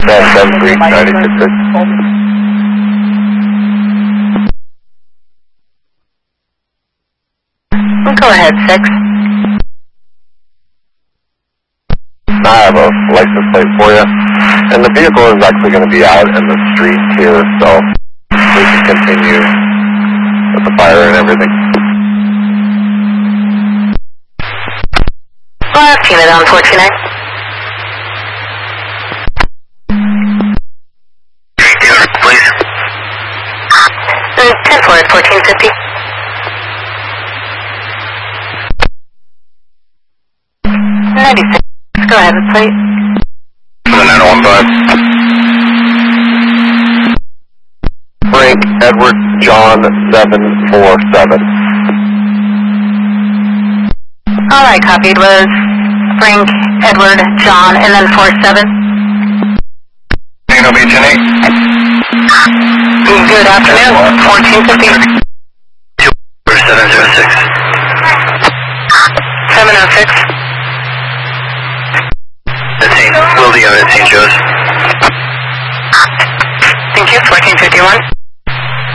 73, 96. Go ahead, 6. I have a license plate for you. And the vehicle is actually going to be out in the street here, so we can continue with the fire and everything. Last unit on 49. Please. 10-4 at 1450. Go ahead with plate. 915. Frank Edward John 747. All right, copied was Frank Edward John and then 47. Tango Beach and 8. Good afternoon. 1450. 706. 706. Will the unit St. Joe's. Thank you. 1451.